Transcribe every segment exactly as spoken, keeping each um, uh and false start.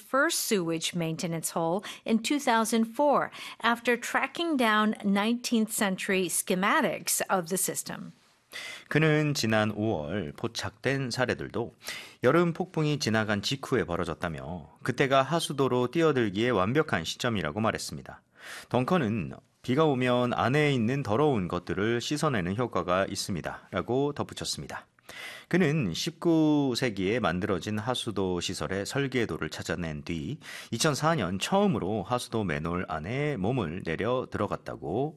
first sewage maintenance hole in two thousand four after tracking down nineteenth century schematics of the system. 그는 지난 오월 포착된 사례들도 여름 폭풍이 지나간 직후에 벌어졌다며 그때가 하수도로 뛰어들기에 완벽한 시점이라고 말했습니다. 덩컨은 비가 오면 안에 있는 더러운 것들을 씻어내는 효과가 있습니다. 라고 덧붙였습니다. 그는 십구 세기에 만들어진 하수도 시설의 설계도를 찾아낸 뒤 이천사 년 처음으로 하수도 맨홀 안에 몸을 내려 들어갔다고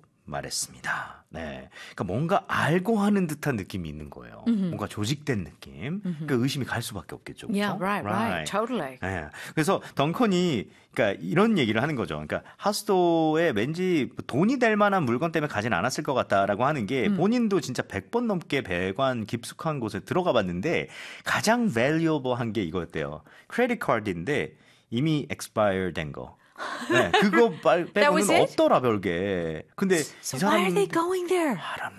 말했습니다. 네, 그러니까 뭔가 알고 하는 듯한 느낌이 있는 거예요. Mm-hmm. 뭔가 조직된 느낌. Mm-hmm. 그러니까 의심이 갈 수밖에 없겠죠. 그렇죠? Yeah, right, right, totally. 네, 그래서 덩컨이 그러니까 이런 얘기를 하는 거죠. 그러니까 하수도에 왠지 돈이 될 만한 물건 때문에 가진 않았을 것 같다라고 하는 게 음. 본인도 진짜 백 번 넘게 배관 깊숙한 곳에 들어가 봤는데 가장 valuable한 게 이거였대요. 크레딧 카드인데 이미 expire 된 거. 네, 그거 빼고는 없더라 별게. 근데 so 이 사람 why are they going there? I don't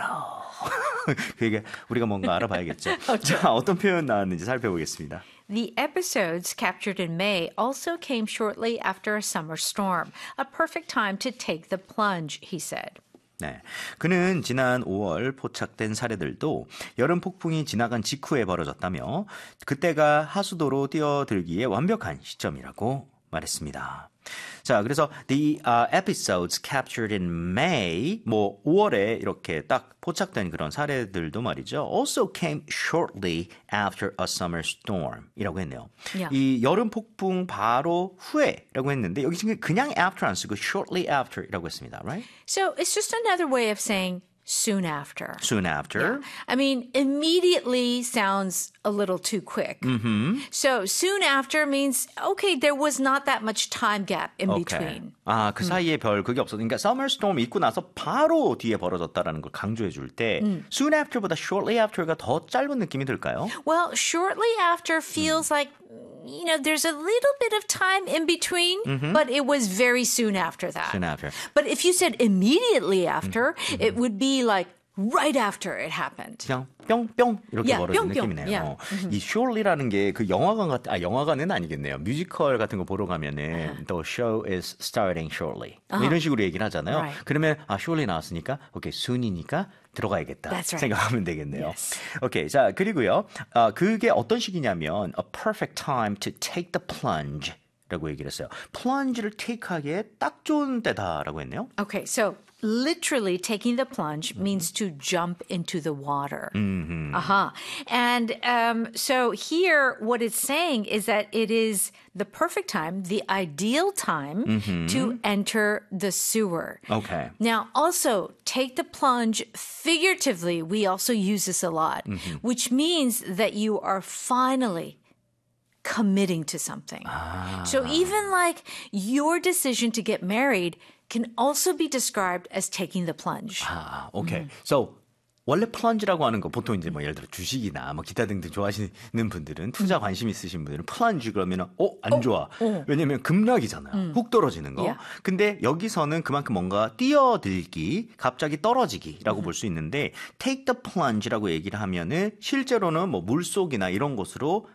know. 그게 우리가 뭔가 알아봐야겠죠. 자, 어떤 표현 나왔는지 살펴보겠습니다. The episodes captured in May also came shortly after a summer storm, a perfect time to take the plunge, he said. 네, 그는 지난 오월 포착된 사례들도 여름 폭풍이 지나간 직후에 벌어졌다며 그때가 하수도로 뛰어들기에 완벽한 시점이라고 말했습니다. 자, 그래서 the uh, episodes captured in May, 뭐 오월에 이렇게 딱 포착된 그런 사례들도 말이죠. Also came shortly after a summer storm 이라고 했네요. Yeah. 이 여름 폭풍 바로 후에라고 했는데 여기 지금 그냥 after 안 쓰고 shortly after 이라고 했습니다. Right? So it's just another way of saying soon after. Soon after. Yeah. I mean, immediately sounds a little too quick. Mm-hmm. So soon after means, okay, there was not that much time gap in okay. between. 아, 그 사이에 음. 별 그게 없어. 그러니까 summer storm 있고 나서 바로 뒤에 벌어졌다라는 걸 강조해 줄 때 음. soon after보다 shortly after가 더 짧은 느낌이 들까요? Well, shortly after feels 음. like you know, there's a little bit of time in between, mm-hmm. but it was very soon after that. Soon after. But if you said immediately after, mm-hmm. it would be like right after it happened. 그냥 뿅뿅 이렇게 yeah, 벌어진 뿅, 느낌이네요. yeah. mm-hmm. 이 shortly라는 게 그 영화관 같은 아 영화관은 아니겠네요. 뮤지컬 같은 거 보러 가면은 uh-huh. the show is starting shortly uh-huh. 이런 식으로 얘기를 하잖아요. Right. 그러면 아 shortly 나왔으니까 오케이 soon이니까 들어가야겠다 That's right. 생각하면 되겠네요. Yes. 오케이 자 그리고요 어, 그게 어떤 시기냐면 a perfect time to take the plunge. 라고 얘기를 했어요. plunge를 take하기에 딱 좋은 때다라고 했네요. Okay, so literally taking the plunge means to jump into the water. Mm-hmm. Uh-huh. And um, so here what it's saying is that it is the perfect time, the ideal time mm-hmm. to enter the sewer. Okay. Now, also take the plunge figuratively. We also use this a lot, mm-hmm. which means that you are finally committing to something. Ah. So even like your decision to get married can also be described as taking the plunge. 아, 오케이. Mm-hmm. So 원래 플런지라고 하는 거 보통 이제 뭐 예를 들어 주식이나 뭐 기타 등등 좋아하시는 분들은 투자 관심 있으신 분들은 플런지 그러면은 어, 안 좋아. 어, 어. 왜냐면 급락이잖아요. 음. 훅 떨어지는 거. Yeah. 근데 여기서는 그만큼 뭔가 뛰어들기, 갑자기 떨어지기라고 볼 수 있는데 take the plunge라고 얘기를 하면은 실제로는 뭐 물속이나 이런 곳으로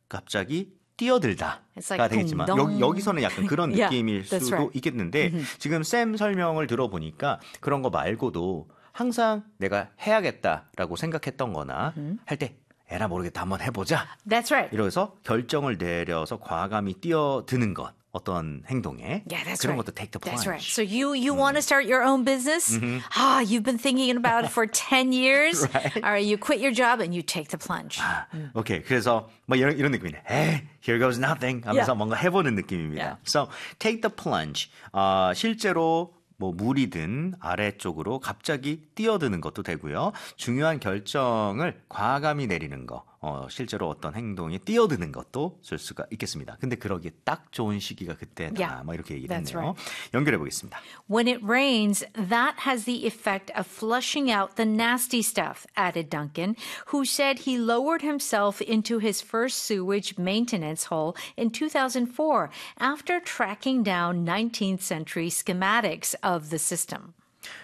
갑자기 뛰어들다가 like 되겠지만 여기, 여기서는 약간 그런 느낌일 yeah, 수도 right. 있겠는데 mm-hmm. 지금 쌤 설명을 들어보니까 그런 거 말고도 항상 내가 해야겠다라고 생각했던 거나 mm-hmm. 할 때 에라 모르겠다 한번 해보자. That's right. 이러면서 결정을 내려서 과감히 뛰어드는 것. 어떤 행동에 yeah, that's 그런 right. 것도 take the plunge. That's right. So you you mm. want to start your own business? Mm-hmm. Ah, you've been thinking about it for ten years. Right. All right, you quit your job and you take the plunge. 아, 음. 오케이. 그래서 뭐 이런 이런 느낌이네. 에이, here goes nothing 하면서 yeah. 뭔가 해보는 느낌입니다. Yeah. So take the plunge. 어, 실제로 뭐 물이든 아래쪽으로 갑자기 뛰어드는 것도 되고요. 중요한 결정을 과감히 내리는 거. 어, 실제로 어떤 행동에 뛰어드는 것도 쓸 수가 있겠습니다. 근데 그러기에 딱 좋은 시기가 그때다. Yeah, 뭐 이렇게 얘기를 that's 했네요. right. 연결해 보겠습니다. When it rains, that has the effect of flushing out the nasty stuff, added Duncan, who said he lowered himself into his first sewage maintenance hole in two thousand four after tracking down nineteenth century schematics of the system.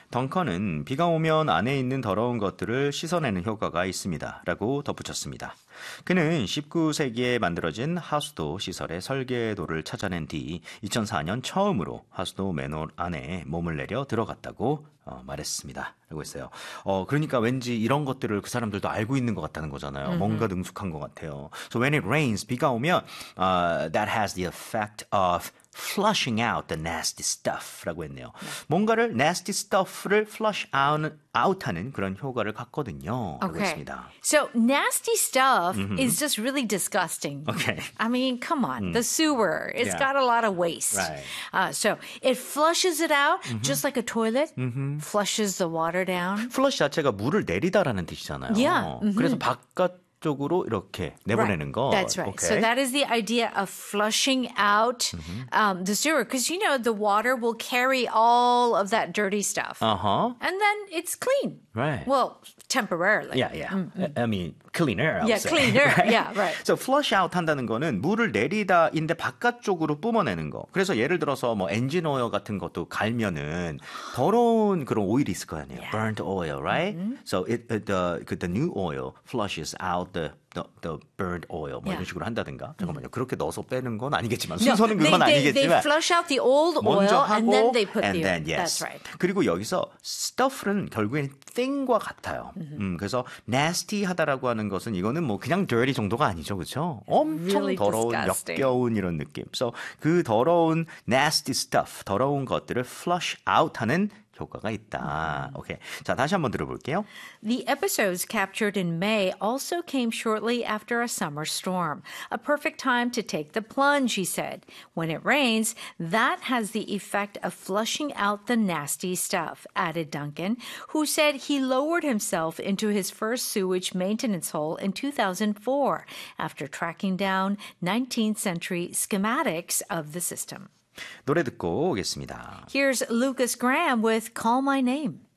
덩컨은 비가 오면 안에 있는 더러운 것들을 씻어내는 효과가 있습니다. 라고 덧붙였습니다. 그는 십구 세기에 만들어진 하수도 시설의 설계도를 찾아낸 뒤 이천사 년 처음으로 하수도 맨홀 안에 몸을 내려 들어갔다고 어, 말했습니다. 라고 했어요. 어, 그러니까 왠지 이런 것들을 그 사람들도 알고 있는 것 같다는 거잖아요. Mm-hmm. 뭔가 능숙한 것 같아요. So when it rains, 비가 오면 uh, that has the effect of flushing out the nasty stuff 라고 했네요. 네. 뭔가를 nasty stuff를 flush out, out하는 그런 효과를 갖거든요. 라고 okay. 했습니다. So nasty stuff mm-hmm. is just really disgusting. Okay. I mean, come on. Mm. The sewer, it's yeah. got a lot of waste. Right. Uh, so it flushes it out mm-hmm. just like a toilet, mm-hmm. flushes the water down. flush 자체가 물을 내리다라는 뜻이잖아요. Yeah. Mm-hmm. 그래서 바깥 쪽으로 이렇게 내보내는 right. 거. That's right. Okay. So that is the idea of flushing out mm-hmm. um, the sewer. Because, you know, the water will carry all of that dirty stuff. Uh-huh. And then it's clean. Right. Well, temporarily. Yeah, yeah. Mm-hmm. I mean, cleaner. I would yeah, say. cleaner. right? Yeah, right. So flush out 한다는 거는 물을 내리다인데 바깥쪽으로 뿜어내는 거. 그래서 예를 들어서 뭐 엔진 오일 같은 것도 갈면은 더러운 그런 오일이 있을 거 아니에요. Yeah. Burnt oil, right? Mm-hmm. So it, it the the new oil flushes out the The, the burnt oil 뭐 Yeah. 이런 식으로 한다든가 잠깐만요 그렇게 넣어서 빼는 건 아니겠지만 No, 순서는 they, 그건 they, 아니겠지만 they flush out the old oil 먼저 하고 and then they put and the then yes. That's right. 그리고 여기서 stuff는 결국엔 thing과 같아요. Mm-hmm. 음, 그래서 nasty 하다라고 하는 것은 이거는 뭐 그냥 dirty 정도가 아니죠, 그렇죠? 엄청 Really 더러운 disgusting. 역겨운 이런 느낌. So 그 더러운 nasty stuff, 더러운 것들을 flush out하는 효과가 있다. 오케이. 자, 다시 한번 들어볼게요. The episodes captured in May also came shortly after a summer storm. A perfect time to take the plunge, he said. When it rains, that has the effect of flushing out the nasty stuff, added Duncan, who said he lowered himself into his first sewage maintenance hole in two thousand four after tracking down nineteenth century schematics of the system. 노래 듣고 오겠습니다. Here's Lucas Graham with Call My Name.